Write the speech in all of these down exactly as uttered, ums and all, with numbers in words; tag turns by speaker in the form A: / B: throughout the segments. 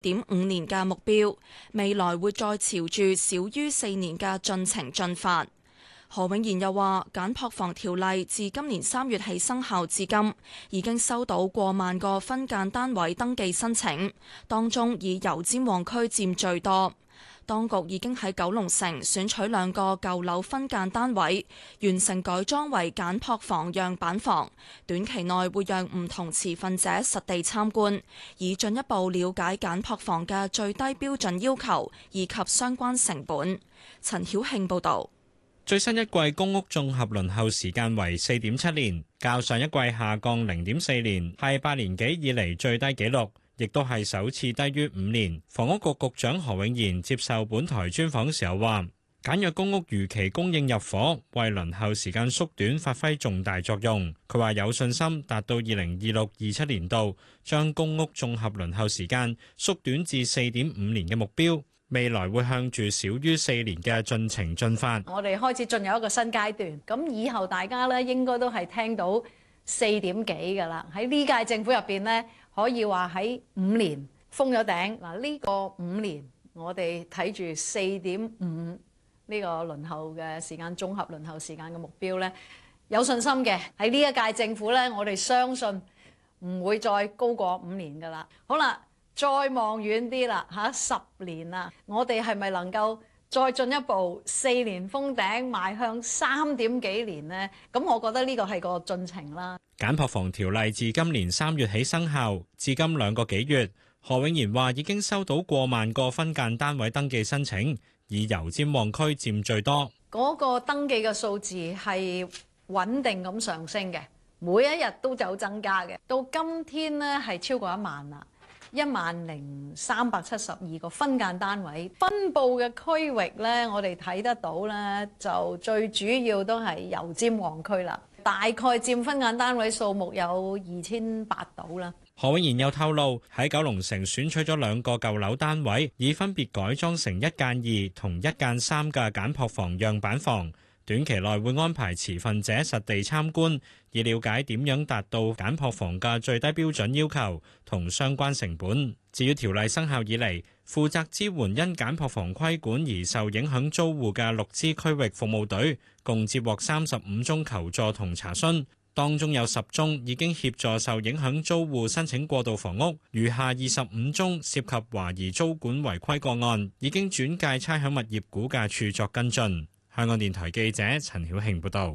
A: 點五年嘅目標，未來會再朝住少於四年嘅進程進發。何永賢又話，簡撲房條例自今年三月起生效至今，已經收到過萬個分間單位登記申請，當中以油尖旺區佔最多。當局已經喺九龍城選取兩個舊樓分間單位，完成改裝為簡撲房樣板房，短期內會讓唔同持份者實地參觀，以進一步了解簡撲房嘅最低標準要求以及相關成本。陳曉慶報導。
B: 最新一季公屋綜合輪候時間為四點七年，較上一季下降零點四年，係八年幾以嚟最低紀錄，亦都係首次低於五年。房屋局局長何永賢接受本台專訪時候話，簡約公屋如期供應入伙，為輪候時間縮短發揮重大作用。佢話有信心達到二零二六二七年度將公屋綜合輪候時間縮短至四點五年嘅目標。未來會向住少於四年嘅進程進發。
C: 我哋開始進入一個新階段，咁以後大家咧應該都係聽到四點幾㗎啦。喺呢屆政府入邊咧，可以話喺五年封咗頂。嗱，呢個五年我哋睇住四點五呢個輪候嘅時間，綜合輪候時間嘅目標咧，有信心嘅。喺呢一屆政府咧，我哋相信唔會再高過五年㗎啦。好啦。再望遠啲啦，嚇十年啦，我哋係咪能夠再進一步四年封頂，邁向三點幾年呢？咁我覺得呢個係個進程啦。
B: 簡撲房條例自今年三月起生效，至今兩個幾月。何永賢話已經收到過萬個分間單位登記申請，以油尖旺區佔最多。
C: 嗰個登記嘅數字係穩定咁上升嘅，每一日都有增加嘅。到今天呢係超過一萬啦。一萬零三百七十二個分間單位分佈嘅區域呢，我哋睇得到呢，就最主要都係油尖旺區啦，大概佔分間單位數目有二千八到啦。
B: 何永賢又透露喺九龍城選取咗兩個舊樓單位，以分別改裝成一間二同一間三嘅簡撲房樣板房。短期內會安排持份者實地參觀，以了解點樣達到簡撲房嘅最低標準要求同相關成本。至於條例生效以嚟，負責支援因簡撲房規管而受影響租戶嘅六支區域服務隊，共接獲三十五宗求助同查詢，當中有十宗已經協助受影響租戶申請過渡房屋，餘下二十五宗涉及懷疑租管違規個案，已經轉介差餉物業估價署作跟進。香港電台記者陳曉慶報道。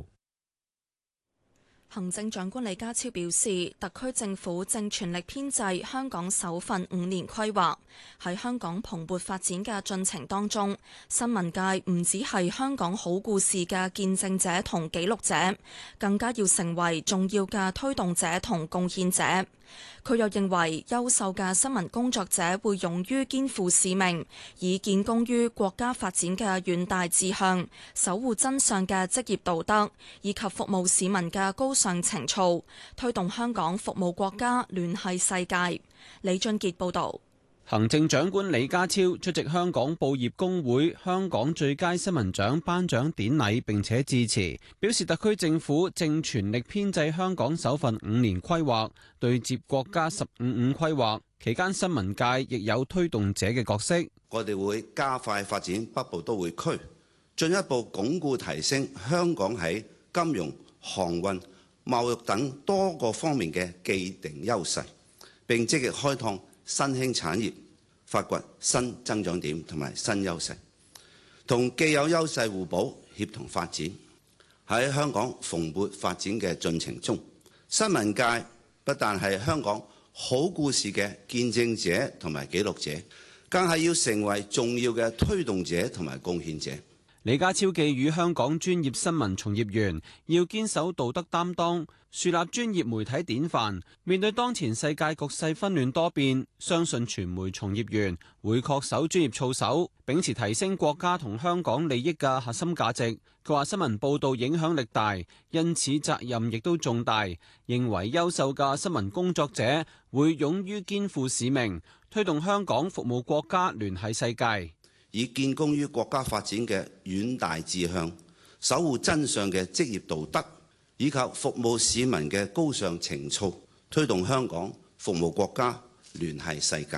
A: 行政長官李家超表示，特區政府正全力編製香港首份五年規劃。喺香港蓬勃發展嘅進程當中，新聞界唔只係香港好故事嘅見證者同記錄者，更加要成為重要嘅推動者同貢獻者。佢又認為，優秀嘅新聞工作者會勇於肩負使命，以建功於國家發展嘅遠大志向，守護真相嘅職業道德，以及服務市民嘅高尚情操，推動香港服務國家，聯繫世界。李俊傑報導。
D: 行政長官李家超出席香港報業公會香港最佳新聞獎頒獎典禮並且致辭，表示特區政府正全力編製香港首份五年規劃，對接國家十五五規劃，期間新聞界亦有推動者嘅角色。
E: 我哋會加快發展北部都會區，進一步鞏固提升香港喺金融、航運、貿易等多個方面嘅既定優勢，並積極開拓新興產業，發掘新增長點同埋新優勢，同既有優勢互補，協同發展。喺香港蓬勃發展嘅進程中，新聞界不但係香港好故事嘅見證者同埋記錄者，更係要成為重要嘅推動者同埋貢獻者。
D: 李家超寄語香港專業新聞從業員要堅守道德擔當，樹立專業媒體典範。面對當前世界局勢紛亂多變，相信傳媒從業員會恪守專業操守，秉持提升國家同香港利益嘅核心價值。佢話新聞報導影響力大，因此責任亦都重大。認為優秀嘅新聞工作者會勇於肩負使命，推動香港服務國家，聯繫世界。
E: 以建功於國家發展嘅遠大志向，守護真相嘅職業道德，以及服務市民嘅高尚情操，推動香港服務國家，聯繫世界。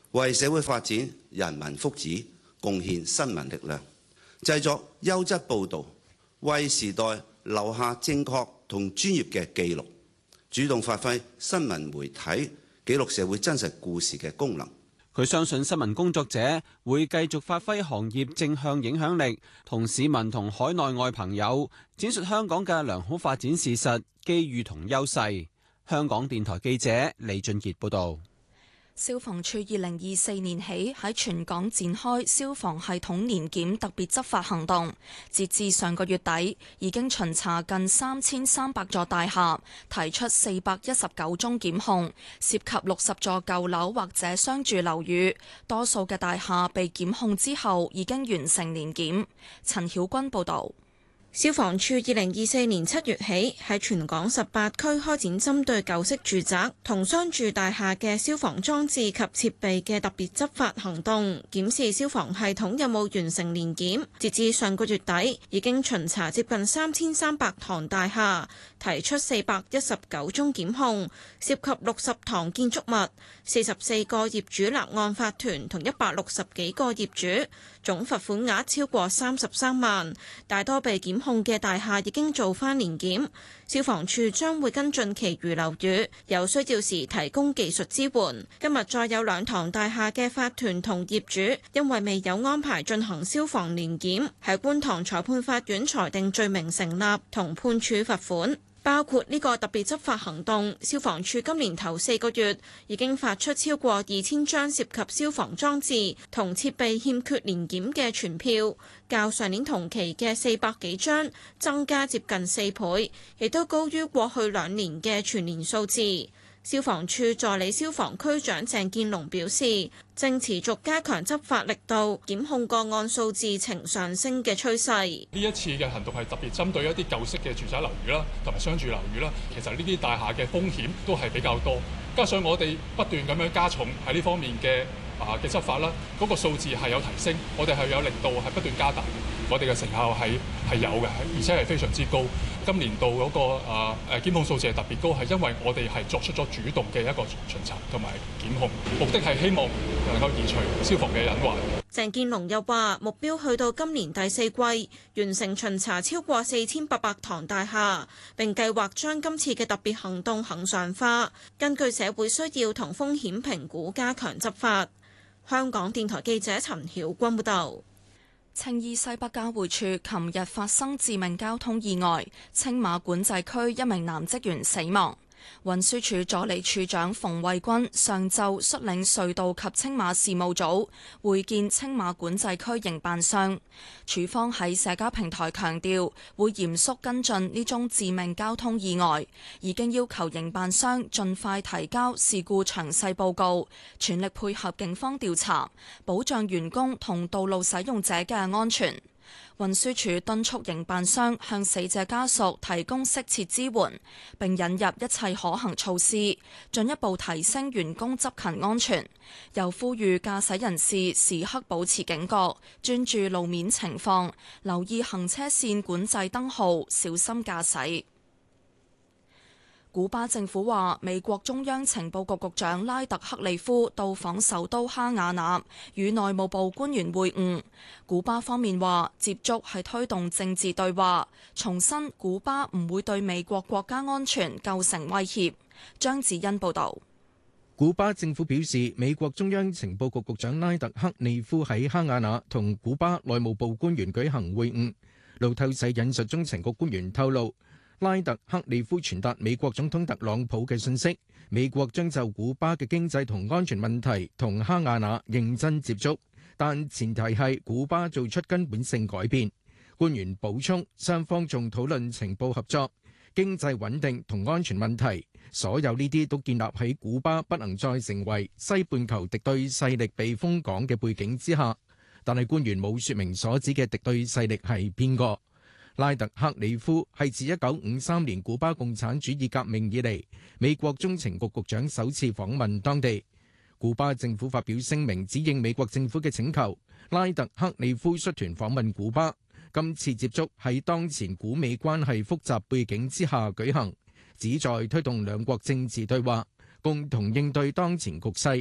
E: 為社會發展、人民福祉貢獻新聞力量，製作優質報導，為時代留下正確同專業嘅記錄，主動發揮新聞媒體記錄社會真實故事嘅功能。
D: 佢相信新聞工作者會繼續發揮行業正向影響力，同市民同海內外朋友展述香港嘅良好發展事實、機遇同優勢。香港電台記者李俊傑報導。
A: 消防處二零二四年起喺全港展開消防系統年檢特別執法行動，截至上個月底，已經巡查近三千三百座大廈，提出四百一十九宗檢控，涉及六十座舊樓或者商住樓宇，多數嘅大廈被檢控之後已經完成年檢。陳曉君報導。
F: 消防處二零二四年七月起喺全港十八區開展針對舊式住宅同商住大廈嘅消防裝置及設備嘅特別執法行動，檢視消防系統有冇完成年檢。截至上個月底，已經巡查接近三千三百幢大廈，提出四百一十九宗檢控，涉及六十幢建築物、四十四個業主立案法團同一百六十幾個業主，總罰款額超過三十三萬，大多被檢控嘅大廈已經做返年檢，消防處將會跟進其餘樓宇，有需要時提供技術支援。今日再有兩幢大廈嘅法團同業主因為未有安排進行消防年檢，喺觀塘裁判法院裁定罪名成立，同判處罰款。包括呢個特別執法行動，消防處今年頭四個月已經發出超過二千張涉及消防裝置同設備欠缺年檢嘅傳票，較上年同期嘅四百幾張增加接近四倍，亦都高於過去兩年嘅全年數字。消防處助理消防區長鄭建龍表示，正持續加強執法力度，檢控個案數字呈上升嘅趨勢。
G: 呢一次嘅行動係特別針對一啲舊式嘅住宅樓宇啦，同埋商住樓宇啦。其實呢啲大廈嘅風險都係比較多，加上我哋不斷咁樣加重喺呢方面嘅啊嘅執法啦，嗰個數字係有提升，我哋係有力度係不斷加大，我哋嘅成效係係有嘅，而且係非常之高。今年度嗰個啊誒檢控數字係特別高，係因為我哋係作出咗主動嘅一個巡查同埋檢控，目的係希望能夠移除消防嘅隱患。
F: 鄭建龍又話：目標去到今年第四季完成巡查超過四千八百幢大廈，並計劃將今次嘅特別行動恆常化，根據社會需要同風險評估加強執法。香港電台記者陳曉君報導。
A: 青衣西北交匯處琴日發生致命交通意外，青馬管制區一名男職員死亡。運輸署助理處長馮慧君上晝率領隧道及青馬事務組會見青馬管制區營辦商，署方喺社交平台強調會嚴肅跟進呢宗致命交通意外，已經要求營辦商盡快提交事故詳細報告，全力配合警方調查，保障員工同道路使用者嘅安全。運輸署敦促營辦商向死者家屬提供適切支援，並引入一切可行措施，進一步提升員工執勤安全。又呼籲駕駛人士時刻保持警覺，專注路面情況，留意行車線管制燈號，小心駕駛。古巴政府話，美國中央情報局局長拉特克利夫到訪首都哈瓦那，與內務部官員會晤。古巴方面話，接觸係推動政治對話，重申古巴唔會對美國國家安全構成威脅。張子欣報導。
H: 古巴政府表示，美國中央情報局局長拉特克利夫喺哈瓦那同古巴內務部官員舉行會晤。路透社引述中情局官員透露，拉特克利夫傳達美國總統特朗普嘅信息，美國將就古巴嘅經濟同安全問題同哈瓦那認真接觸，但前提係古巴做出根本性改變。官員補充，雙方仲討論情報合作、經濟穩定同安全問題，所有呢啲都建立喺古巴不能再成為西半球敵對勢力避風港嘅背景之下。但係官員冇說明所指嘅敵對勢力係邊個。拉特克里夫係自一九五三年古巴共產主義革命以嚟，美國中情局局長首次訪問當地。古巴政府發表聲明，指應美國政府嘅請求，拉特克里夫率團訪問古巴。今次接觸喺當前古美關係複雜背景之下舉行，旨在推動兩國政治對話，共同應對當前局勢。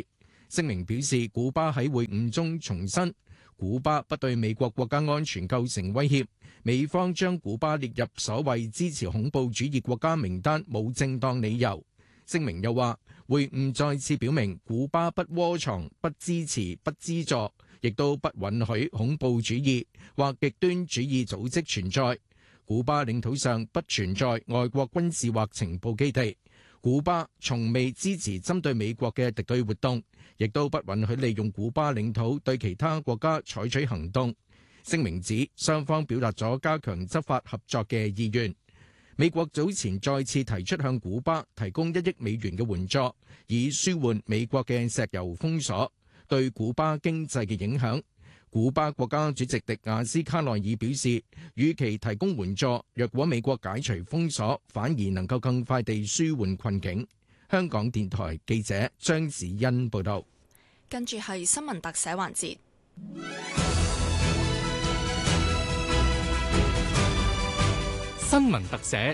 H: 聲明表示，古巴喺會晤中重申，古巴不對美國國家安全構成威脅，美方將古巴列入所謂支持恐怖主義國家名單冇正當理由。聲明又話，會晤再次表明古巴不窩藏、不支持、不資助，亦都不允許恐怖主義或極端主義組織存在。古巴領土上不存在外國軍事或情報基地。古巴從未支持針對美國嘅敵對活動，亦都不允許利用古巴領土對其他國家採取行動。聲明指雙方表達咗加強執法合作嘅意願。美國早前再次提出向古巴提供一億美元嘅援助，以舒緩美國嘅石油封鎖對古巴經濟嘅影響。古巴國家主席迪亞斯卡內爾表示，與其提供援助，若果美國解除封鎖，反而能夠更快地舒緩困境。香港電台記者張子欣報道。
A: 跟住係新聞特寫環節。
I: 新聞特寫。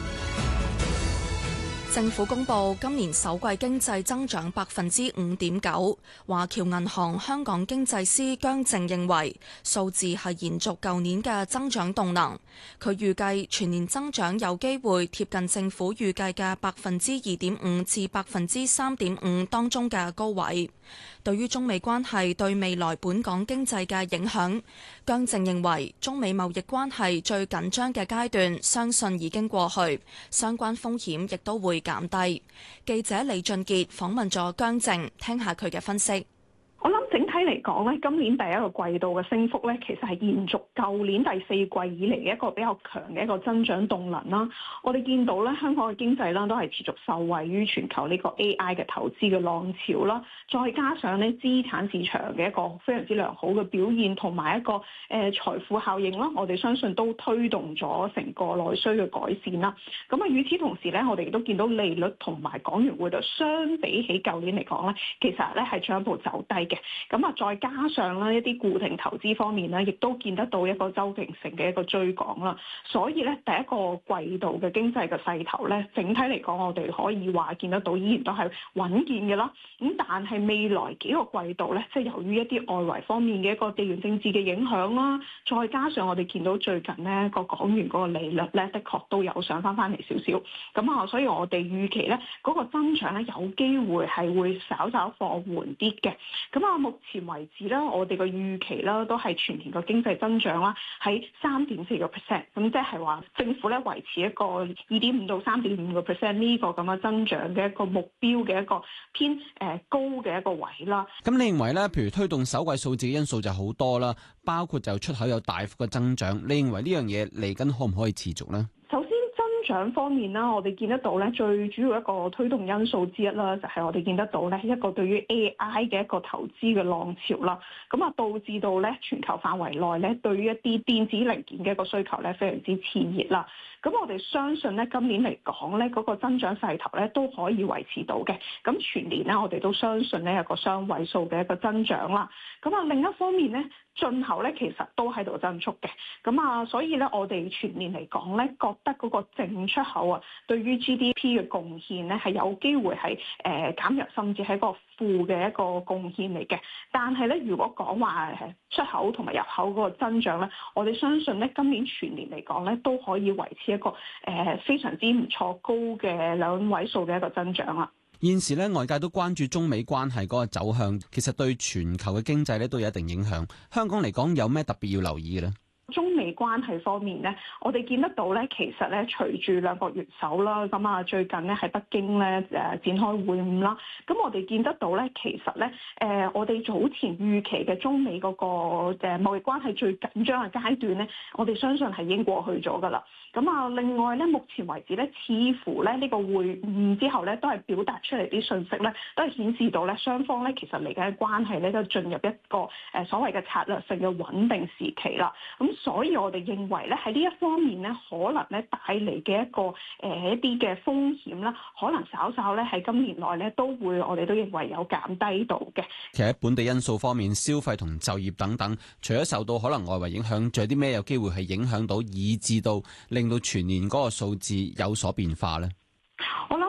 A: 政府公布今年首季經濟增長百分之五點九。華僑銀行香港經濟師姜正認為，數字係延續舊年嘅增長動能。佢預計全年增長有機會貼近政府預計嘅百分之二點五至百分之三點五當中嘅高位。對於中美關係對未來本港經濟嘅影響，姜正認為中美貿易關係最緊張嘅階段相信已經過去，相關風險亦都會減低。記者李俊傑訪問咗姜正，聽下佢嘅分析。
J: 我諗整體嚟講咧，今年第一個季度嘅升幅咧，其實係延續舊年第四季以嚟嘅一個比較強嘅一個增長動能啦。我哋見到咧，香港嘅經濟啦都係持續受惠於全球呢個 A I 嘅投資嘅浪潮啦，再加上咧資產市場嘅一個非常之良好嘅表現，同埋一個誒、呃、財富效應啦，我哋相信都推動咗成個內需嘅改善啦。咁啊，與此同時咧，我哋亦都見到利率同埋港元匯率相比起舊年嚟講咧，其實咧係進一步走低嘅。咁啊，再加上咧一啲固定投資方面咧，亦都見得到一個周期性嘅一個追趕啦。所以咧，第一個季度嘅經濟嘅勢頭咧，整體嚟講，我哋可以話見得到依然都係穩健嘅啦。咁但係未來幾個季度咧，即係由於一啲外圍方面嘅一個地緣政治嘅影響啦，再加上我哋見到最近呢個港元嗰個利率咧，的確都有上翻翻嚟少少。咁啊，所以我哋預期咧嗰個增長咧有機會係會稍稍放緩啲嘅。咁啊，目前為止咧，我哋個預期啦，都係全年個經濟增長啦，喺三點四個 percent，咁即係話政府咧維持一個二點五到三點五個 percent 呢個咁嘅增長嘅一個目標嘅一個偏誒高嘅一個位啦。
D: 咁你認為咧，譬如推動首季數字嘅因素就好多啦，包括就出口有大幅嘅增長，你認為呢樣嘢嚟緊可唔可以持續咧？增長方面啦，我哋見得到咧，最主要一個推動因素之一啦，就係我哋見得到咧一個對於 A I 嘅一個投資嘅浪潮啦。咁啊，導致到咧全球範圍內咧，對於一啲電子零件嘅一個需求咧，非常之熾熱啦。咁我哋相信咧，今年嚟講咧，嗰個增長勢頭咧都可以維持到嘅。咁全年咧，我哋都相信咧有個雙位數嘅一個增長啦。咁啊，另一方面咧，進口咧其實都喺度增速嘅。咁啊，所以咧我哋全年嚟講咧，覺得嗰個淨出口啊，對於 G D P 嘅貢獻咧係有機會係誒減弱，甚至係一個負嘅一個貢獻嚟嘅。但係咧，如果講話誒出口同埋入口嗰個增長咧，我哋相信咧今年全年嚟講咧都可以維持一個誒、呃、非常之唔錯高嘅兩位數嘅一個增長啦。現時咧，外界都關注中美關係嗰個走向，其實對全球嘅經濟咧都有一定影響。香港嚟講，有咩特別要留意嘅咧？
J: 中美關係方面咧，我哋見得到咧，其實咧隨住兩國元首啦，咁啊最近咧喺北京咧誒展開會晤啦，咁我哋見得到咧，其實咧誒我哋早前預期嘅中美嗰個誒貿易關係最緊張嘅階段咧，我哋相信係已經過去咗㗎啦。咁啊，另外咧，目前為止咧，似乎咧呢個會晤之後咧，都係表達出嚟啲訊息咧，都係顯示到咧雙方咧其實嚟緊嘅關係咧都進入一個誒所謂嘅策略性嘅穩定時期啦。咁所以我哋認為咧喺呢一方面咧，可能咧帶嚟嘅一個誒、呃、一啲嘅風險啦，可能稍稍咧喺今年內咧都會我哋都認為有減低到嘅。
D: 其實喺本地因素方面，消費同就業等等，除咗受到可能外圍影響，仲有啲咩有機會係影響到，以致到令到全年嗰個數字有所變化咧？
J: 我諗目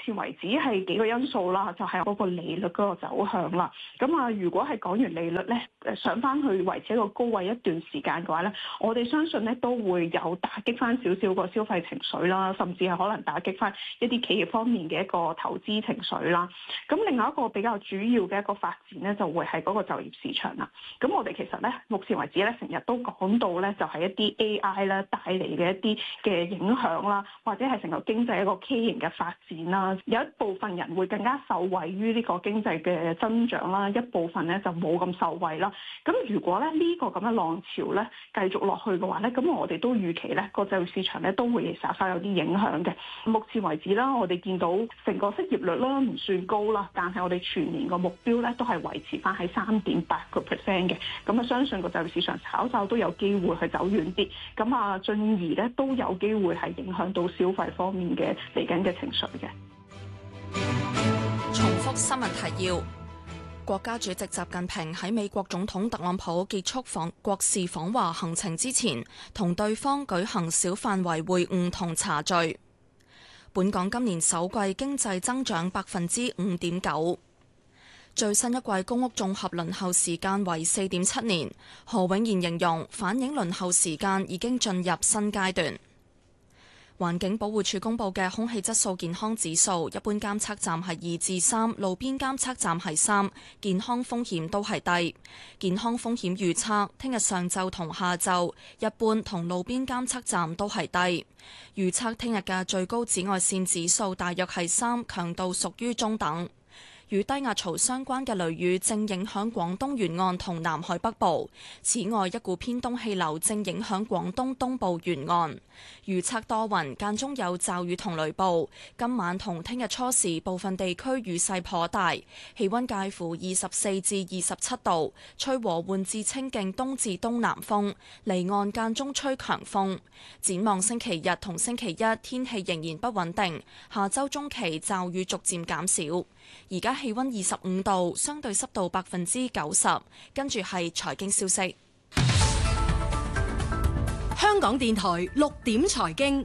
J: 前為止係幾個因素啦，就係、是、嗰個利率嗰個走向啦。咁啊，如果係港元利率咧誒上翻去維持一個高位一段時間嘅話咧，我哋相信咧都會有打擊翻少少個消費情緒啦，甚至係可能打擊翻一啲企業方面嘅一個投資情緒啦。咁另外一個比較主要嘅一個發展咧，就會係嗰個就業市場啦。咁我哋其實咧目前為止咧成日都講到咧，就係一啲 A I 咧帶嚟嘅一啲嘅影響啦，或者係成個經濟一個 K 型嘅發展啦。有一部分人會更加受惠於呢個經濟嘅增長啦，一部分咧就冇咁受惠啦。咁如果咧呢個咁嘅浪潮咧繼續落去嘅話咧，咁我哋都預期咧個就業市場咧都會稍稍有啲影響嘅。目前為止啦，我哋見到成個失業率啦唔算高啦，但係我哋全年個目標咧都係維持翻喺三點八個 percent 嘅。咁啊，相信個就業市場稍稍都有機會去走遠啲。咁啊，進而咧都有機會係影響到消費方面嘅嚟緊嘅情緒嘅。
A: 重複新聞提要：國家主席習近平喺美國總統特朗普結束訪國事訪華行程之前，同對方舉行小範圍會晤同茶敘。本港今年首季經濟增長百分之五點九。最新一季公屋綜合輪候時間為四點七年，何永賢形容反映輪候時間已經進入新階段。環境保護署公布嘅空氣質素健康指數，一般監測站係二至三，路邊監測站係三，健康風險都係低。健康風險預測，聽日上晝同下晝，一般同路邊監測站都係低。預測聽日嘅最高紫外線指數大約係三，強度屬於中等。與低壓槽相關嘅雷雨正影響廣東沿岸同南海北部。此外，一股偏東氣流正影響廣東東部沿岸。預測多雲，間中有驟雨同雷暴。今晚同聽日初時，部分地區雨勢頗大，氣溫介乎二十四至二十七度，吹和緩至清勁東至東南風，離岸間中吹強風。展望星期日同星期一，天氣仍然不穩定。下周中期驟雨逐漸減少。而家氣溫二十五度，相對濕度百分之九十。跟住係財經消息。
K: 香港電台六點財經，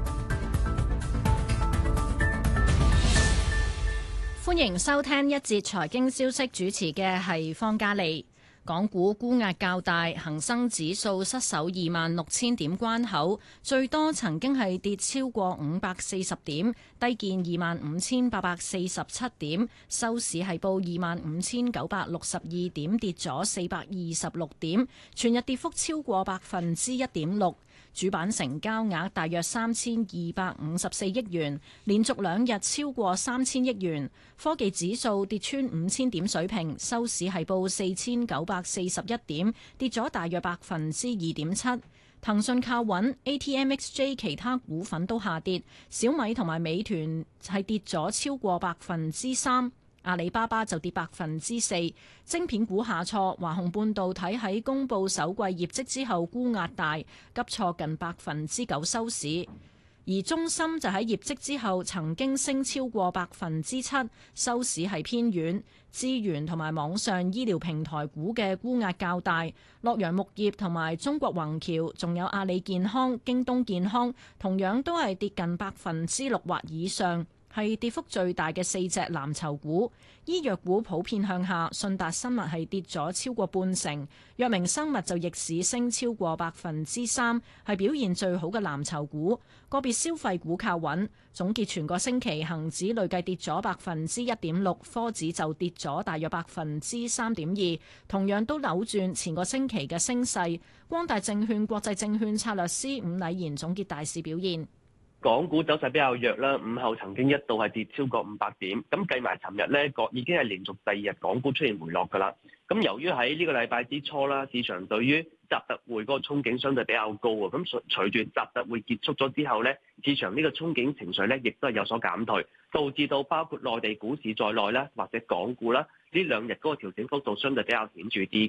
L: 歡迎收聽一節財經消息，主持嘅係方嘉利。港股沽壓較大，恒生指數失守二萬六千點關口，最多曾經係跌超過五百四十點，低見二萬五千八百四十七點，收市係報二萬五千九百六十二點，跌咗四百二十六點，全日跌幅超過百分之一點六。主板成交額大約三千二百五十四億元，連續兩日超過三千億元。科技指數跌穿五千點水平，收市係報四千九百四十一點，跌咗大約百分之二點七。騰訊靠穩 ，A T M X J 其他股份都下跌，小米同埋美團係跌咗超過百分之三。阿里巴巴就跌百分之四，晶片股下挫，華虹半導體喺公佈首季業績之後沽壓大，急挫近百分之九收市。而中芯就喺業績之後曾經升超過百分之七，收市係偏軟。資源同埋網上醫療平台股嘅沽壓較大，洛陽鉬業同埋中國宏橋，仲有阿里健康、京東健康，同樣都係跌近百分之六或以上。係跌幅最大嘅四隻藍籌股，醫藥股普遍向下，信達生物係跌咗超過半成，藥明生物就逆市升超過百分之三，係表現最好嘅藍籌股。個別消費股靠穩。總結全個星期，恒指累計跌咗百分之一點六，科指就跌咗大約百分之三點二，同樣都扭轉前個星期嘅升勢。光大證券國際證券策略師伍禮賢總結大市表現。
M: 港股走勢比較弱啦，午後曾經一度係跌超過五百點，咁計埋尋日呢個已經係連續第二日港股出現回落㗎啦。咁由於喺呢個禮拜之初啦，市場對於習特會嗰個憧憬相對比較高啊，咁隨隨住習特會結束咗之後呢，市場呢個憧憬情緒呢亦都係有所減退，導致到包括內地股市在內啦，或者港股啦，呢兩日嗰個調整幅度相對比較顯著啲嘅。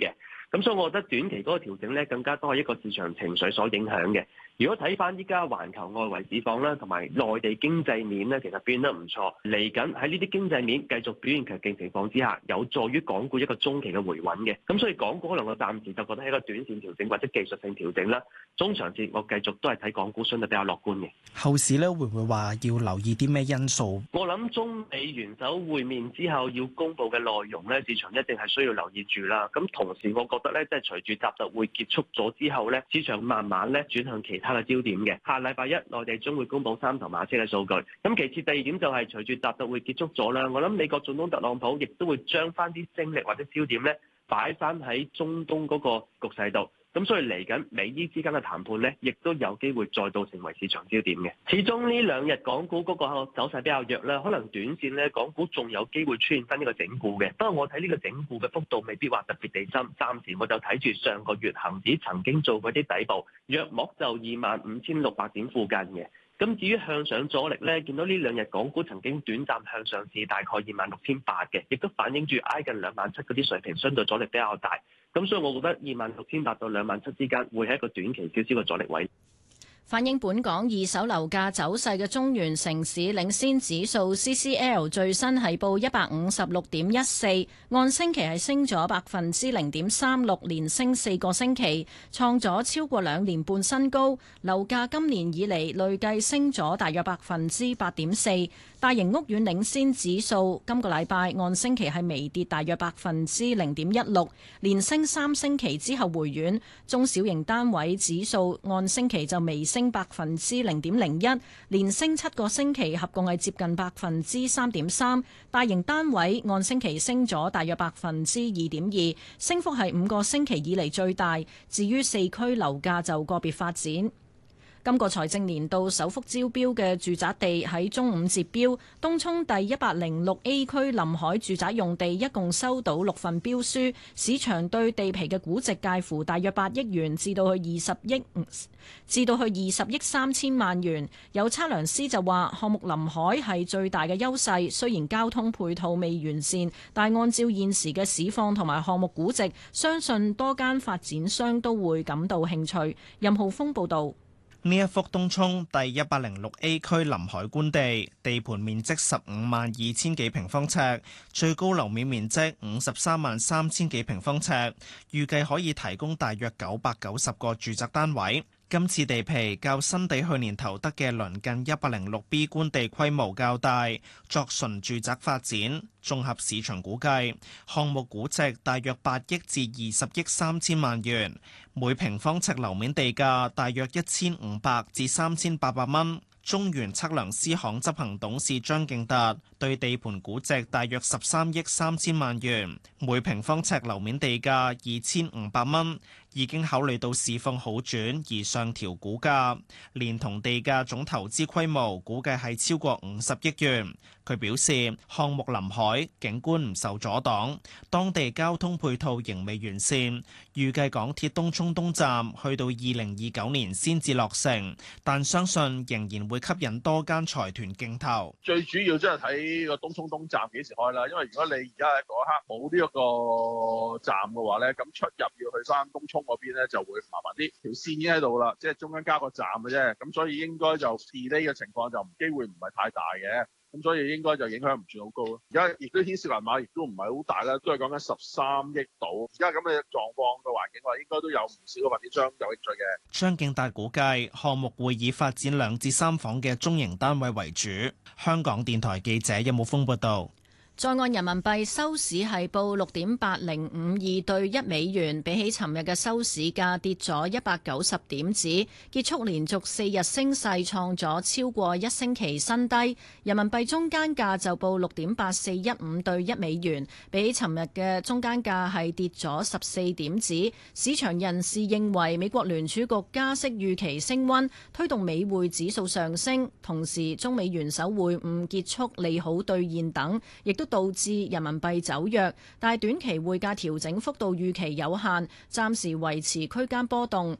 M: 咁所以我覺得短期嗰個調整咧，更加多係一個市場情緒所影響嘅。如果睇翻依家環球外圍市況啦，同埋內地經濟面咧，其實變得唔錯。嚟緊喺呢啲經濟面繼續表現強勁情況之下，有助於港股一個中期嘅回穩嘅。咁所以港股可能我暫時就覺得係一個短線調整或者技術性調整啦。中長線我繼續都係睇港股相對比較樂觀嘅。
N: 後市咧會唔會話要留意啲咩因素？
M: 我諗中美元首會面之後要公佈嘅內容咧，市場一定係需要留意住啦。咁同時我覺得咧，即係隨住習特會結束咗之後咧，市場慢慢咧轉向其他嘅焦點嘅。下禮拜一內地將會公佈三頭馬車嘅數據。咁其次第二點就係隨住習特會結束咗啦，我諗美國總統特朗普亦都會將翻啲精力或者焦點咧擺翻喺中東嗰個局勢度。咁所以嚟緊美伊之間嘅談判呢，亦都有機會再度成為市場焦點嘅。始終呢兩日港股嗰個走勢比較弱啦，可能短線呢，港股仲有機會出現翻呢個整固嘅。不過我睇呢個整固嘅幅度未必話特別地深，暫時我就睇住上個月恒指曾經做過啲底部，約莫就二萬五千六百點附近嘅。咁至於向上阻力呢，見到呢兩日港股曾經短暫向上至大概二萬六千八嘅，亦都反映住挨近兩萬七嗰啲水平，相對阻力比較大。咁所以我覺得二萬六千八到兩萬七之間會係一個短期少少嘅阻力位。
L: 反映本港二手樓價走勢嘅中原城市領先指數 C C L 最新係報一百五十六點一四，按星期係升咗百分之零點三六，連升四個星期，創咗超過兩年半新高。樓價今年以嚟累計升咗大約百分之八點四。大型屋苑領先指數今個禮拜按星期係微跌大約百分之零點一六，連升三星期之後回軟。中小型單位指數按星期就微升百分之零點零一，連升七個星期，合共係接近百分之三點三。大型單位按星期升咗大約百分之二點二，升幅係五個星期以嚟最大。至於四區樓價就個別發展。今個財政年度首幅招標嘅住宅地喺中午截標，東涌第一百零六 A 區臨海住宅用地一共收到六份標書，市場對地皮嘅估值介乎大約八億元至到去二十億至到去二十億三千萬元。有測量師就話，項目臨海係最大嘅優勢，雖然交通配套未完善，但按照現時嘅市況同埋項目估值，相信多間發展商都會感到興趣。任浩峰報導。
O: 呢一幅東涌第一百零六 A 區臨海官地，地盤面積十五萬二千幾平方尺，最高樓面面積五十三萬三千幾平方尺，預計可以提供大約九百九十個住宅單位。今次地皮較新地去年投得嘅鄰近一百零六 B 官地規模較大，作純住宅發展。綜合市場估計，項目估值大約八億至二十億三千萬元，每平方尺樓面地價大約一千五百至三千八百蚊。中原測量師行執行董事張敬達對地盤估值大約十三億三千萬元，每平方尺樓面地價二千五百蚊，已經考慮到市況好轉而上調估價，連同地價總投資規模估計係超過五十億元。佢表示，項目臨海，景觀唔受阻擋，當地交通配套仍未完善，預計港鐵東涌東站去到二零二九年先至落成，但相信仍然會吸引多間財團競投。
P: 最主要即係睇個東涌東站幾時開啦，因為如果你而家喺嗰一刻冇呢一個站嘅話咧，咁出入要去翻東涌嗰邊咧就會麻煩啲。條線已經喺度啦，即係中間加個站嘅啫，咁所以應該就 delay 嘅情況就機會唔係太大嘅。咁所以應該就影響唔算好高咯。而家亦都牽涉銀碼，亦都唔係好大啦，都係講緊十三億度。而家咁嘅狀況嘅環境話，應該都有唔少嘅發展商有興趣嘅。
O: 張敬達估計項目會以發展兩至三房嘅中型單位為主。香港電台記者任武峯報道。
L: 在岸人民幣收市係報六點八零五二對一美元，比起尋日嘅收市價跌咗一百九十點子，結束連續四日升勢，創咗超過一星期新低。人民幣中間價就報六點八四一五對一美元，比起尋日嘅中間價係跌咗十四點子。市場人士認為美國聯儲局加息預期升溫，推動美匯指數上升，同時中美元首會晤結束利好兌現等，亦都導致人民幣走弱，但係短期匯價調整幅度預期有限，暫時維持區間波動。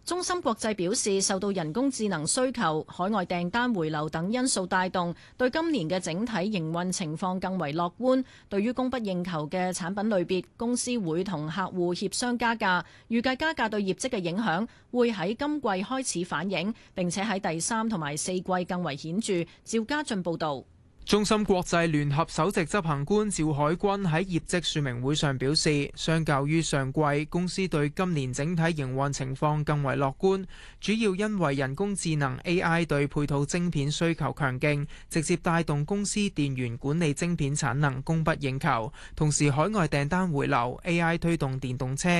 L: 中芯國際表示，受到人工智能需求、海外訂單回流等因素帶動，對今年嘅整體營運情況更為樂觀。對於供不應求嘅產品類別，公司會同客戶協商加價，預計加價對業績嘅影響會喺今季開始反映，並且喺第三同埋四季更為顯著。趙家俊報導。
Q: 中芯國際聯合首席執行官趙海軍喺業績說明會上表示，相較於上季，公司對今年整體營運情況更為樂觀，主要因為人工智能 A I 對配套晶片需求強勁，直接帶動公司電源管理晶片產能供不應求，同時海外訂單回流，A I 推動電動車